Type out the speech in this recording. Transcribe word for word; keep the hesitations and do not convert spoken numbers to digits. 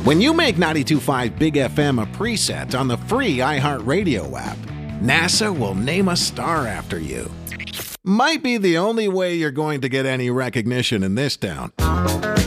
When you make ninety-two point five Big F M a preset on the free iHeartRadio app, NASA will name a star after you. Might be the only way you're going to get any recognition in this town.